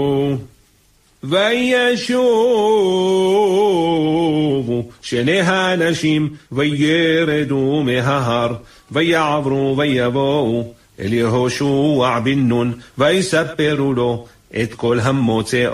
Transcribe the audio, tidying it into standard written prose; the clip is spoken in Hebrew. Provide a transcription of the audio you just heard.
וישובו שני האנשים וירדו מההר ויעברו ויבואו אל יהושע בן נון ויספרו לו את כל המוצא